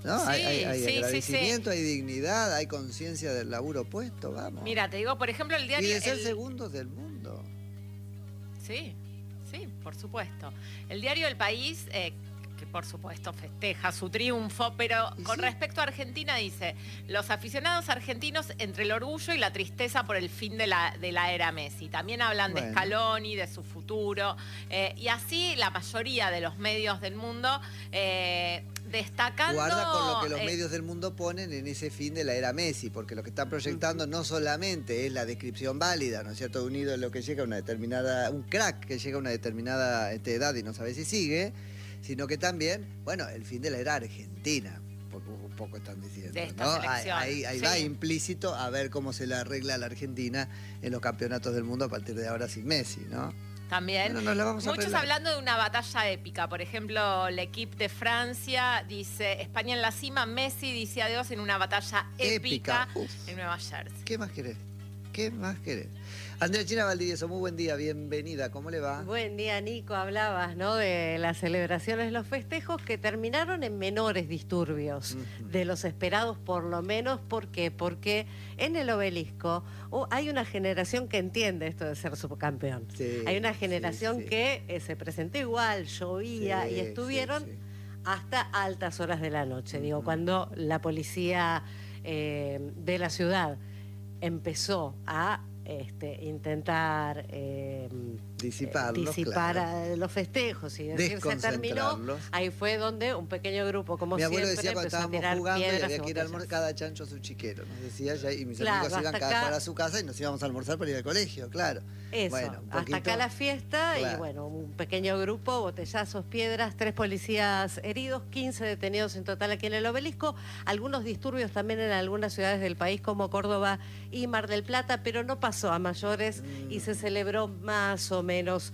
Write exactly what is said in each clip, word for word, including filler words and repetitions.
¿no? Sí, hay hay, hay sí, agradecimiento, sí, sí. hay dignidad, hay conciencia del laburo puesto, vamos. Mira, te digo, por ejemplo, el diario... Y de ser el... segundos del mundo. Sí, sí, por supuesto. El diario El País, eh, que por supuesto festeja su triunfo, pero ¿Y con sí? respecto a Argentina dice, los aficionados argentinos entre el orgullo y la tristeza por el fin de la, de la era Messi. También hablan Bueno. de Scaloni, de su futuro, eh, y así la mayoría de los medios del mundo eh, destacando... Guarda con lo que los eh, medios del mundo ponen en ese fin de la era Messi, porque lo que están proyectando uh-huh. no solamente es la descripción válida, ¿no es cierto?, de un ídolo que llega a una determinada, un crack que llega a una determinada este, edad y no sabe si sigue, sino que también, bueno, el fin de la era argentina, porque un poco están diciendo, de esta ¿no? selección. Ahí, ahí sí. va implícito a ver cómo se le arregla a la Argentina en los campeonatos del mundo a partir de ahora sin Messi, ¿no? También. Bueno, nos la vamos a Muchos arreglar. hablando de una batalla épica. Por ejemplo, el equipo de Francia dice, España en la cima, Messi dice adiós en una batalla épica, épica en Nueva Jersey. ¿Qué más querés? ¿Qué más querés? Andrea China Valdivieso, muy buen día, bienvenida, ¿cómo le va? Buen día, Nico, hablabas, ¿no?, de las celebraciones, los festejos que terminaron en menores disturbios, uh-huh. de los esperados por lo menos. ¿Por qué? Porque en el Obelisco oh, hay una generación que entiende esto de ser subcampeón. Sí, hay una generación sí, sí. que eh, se presentó igual, llovía sí, y estuvieron sí, sí. hasta altas horas de la noche. Uh-huh. Digo, cuando la policía eh, de la ciudad empezó a Este, intentar eh, Disiparlos, disipar claro. los festejos y decir se terminó, ahí fue donde un pequeño grupo, como mi siempre, abuelo decía cuando estábamos jugando y había que ir a almorzar, cada cada chancho a su chiquero, nos decía ya, y mis claro, amigos iban cada acá, para su casa y nos íbamos a almorzar para ir al colegio, claro. Eso, bueno, hasta acá la fiesta, claro. Y bueno, un pequeño grupo, botellazos, piedras, tres policías heridos, quince detenidos en total aquí en el Obelisco, algunos disturbios también en algunas ciudades del país como Córdoba y Mar del Plata, pero no pasó a mayores mm. y se celebró más o menos,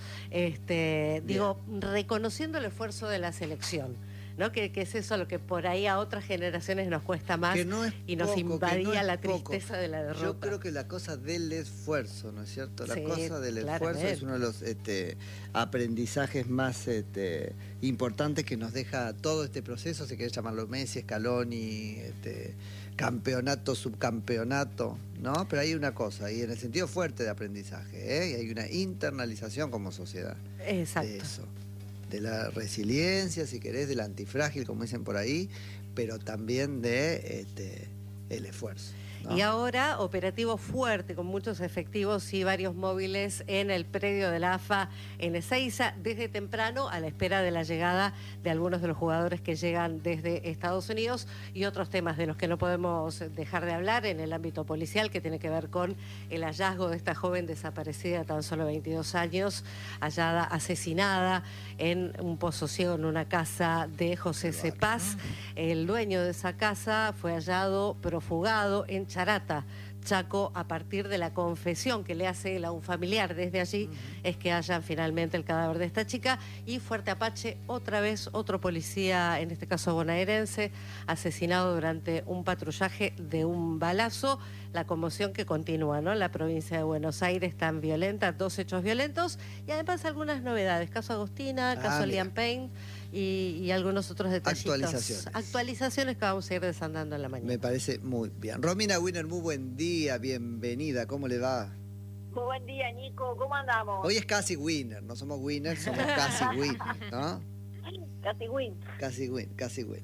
este, digo, reconociendo el esfuerzo de la selección, ¿no? Que, que es eso lo que por ahí a otras generaciones nos cuesta más no y nos poco, invadía no la poco. tristeza de la derrota. Yo creo que la cosa del esfuerzo, ¿no es cierto? La sí, cosa del claramente. esfuerzo es uno de los este, aprendizajes más este, importantes que nos deja todo este proceso, si querés llamarlo Messi, Scaloni, este, campeonato, subcampeonato, ¿no? Pero hay una cosa, y en el sentido fuerte de aprendizaje, ¿eh? Y hay una internalización como sociedad. Exacto. De eso. De la resiliencia, si querés, del antifrágil, como dicen por ahí, pero también de este, el esfuerzo, ¿no? Y ahora, operativo fuerte, con muchos efectivos y varios móviles en el predio de la A F A en Ezeiza, desde temprano, a la espera de la llegada de algunos de los jugadores que llegan desde Estados Unidos y otros temas de los que no podemos dejar de hablar en el ámbito policial, que tiene que ver con el hallazgo de esta joven desaparecida, tan solo veintidós años, hallada asesinada en un pozo ciego en una casa de José Cepaz. El dueño de esa casa fue hallado profugado en Charata, Chaco, a partir de la confesión que le hace él a un familiar. Desde allí uh-huh. es que hallan finalmente el cadáver de esta chica. Y Fuerte Apache, otra vez otro policía, en este caso bonaerense, asesinado durante un patrullaje de un balazo. La conmoción que continúa, ¿no? La provincia de Buenos Aires tan violenta, dos hechos violentos y además algunas novedades. Caso Agostina, ah, caso Liam Payne y, y algunos otros detallitos. Actualizaciones. Actualizaciones que vamos a ir desandando en la mañana. Me parece muy bien. Romina Winner, muy buen día, bienvenida, ¿cómo le va? Muy buen día, Nico, ¿cómo andamos? Hoy es casi winner, no somos winners, somos casi winner, ¿no? Casi win. Casi win, casi win.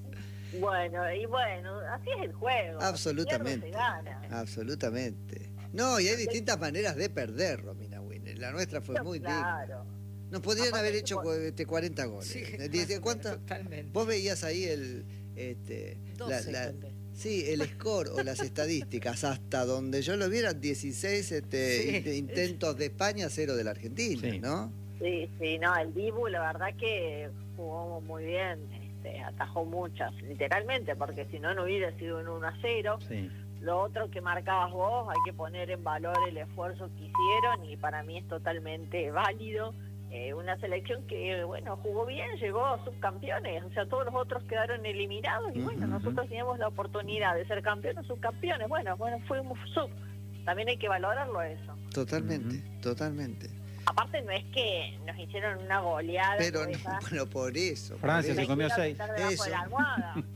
Bueno, y bueno, así es el juego. Absolutamente. Se gana. Absolutamente. No, y hay distintas maneras de perder, Romina Winner. La nuestra fue no, muy claro. digna. Nos podrían Aparte haber hecho por... este, cuarenta goles. Sí, ¿Cuántas? Vos veías ahí el... Este, doce, la, la, sí, el score o las estadísticas, hasta donde yo lo viera, dieciséis este, sí. intentos de España, cero de la Argentina, sí. ¿no? Sí, sí, no, el Dibu la verdad que jugó muy bien, este, atajó muchas, literalmente, porque si no, no hubiera sido un uno a cero. Sí. Lo otro que marcabas vos, hay que poner en valor el esfuerzo que hicieron y para mí es totalmente válido. Eh, una selección que, bueno, jugó bien, llegó a subcampeones, o sea, todos los otros quedaron eliminados y, bueno, uh-huh. nosotros teníamos la oportunidad de ser campeones o subcampeones, bueno, bueno, fuimos sub, también hay que valorarlo eso. Totalmente, uh-huh. totalmente. Aparte no es que nos hicieron una goleada. Pero no, bueno, por eso. Francia por se comió seis. Eso.